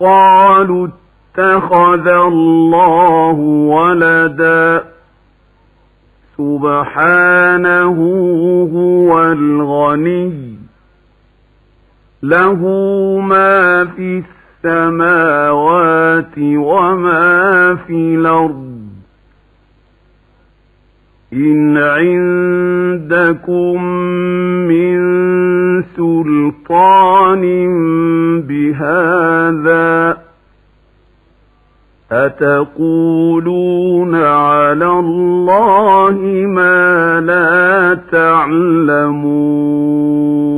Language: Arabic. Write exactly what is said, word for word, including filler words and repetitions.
وقالوا اتخذ الله ولدا سبحانه هو الغني له ما في السماوات وما في الأرض إن عندكم من سلطان بهذا أتقولون على الله ما لا تعلمون